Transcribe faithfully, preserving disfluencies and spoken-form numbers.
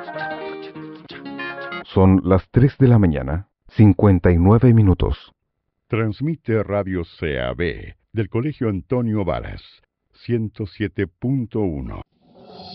Son las tres de la mañana, cincuenta y nueve minutos. Transmite Radio C A B del Colegio Antonio Varas, ciento siete punto uno.